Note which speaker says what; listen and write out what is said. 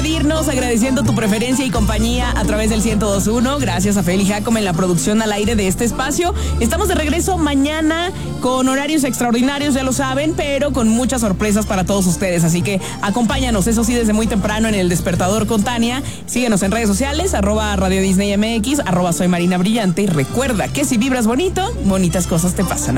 Speaker 1: despedirnos agradeciendo tu preferencia y compañía a través del 102.1. Gracias a Feli Jacome en la producción al aire de este espacio. Estamos de regreso mañana con horarios extraordinarios, ya lo saben, pero con muchas sorpresas para todos ustedes. Así que acompáñanos, eso sí, desde muy temprano en El Despertador con Tania. Síguenos en redes sociales, @Radio Disney MX, @Soy Marina Brillante. Y recuerda que si vibras bonito, bonitas cosas te pasan.